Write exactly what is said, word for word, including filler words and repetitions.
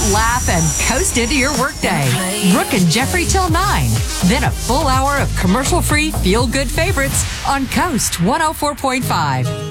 laugh, and coast into your workday. Brooke and Jeffrey till nine. Then a full hour of commercial-free feel-good favorites on Coast one oh four point five.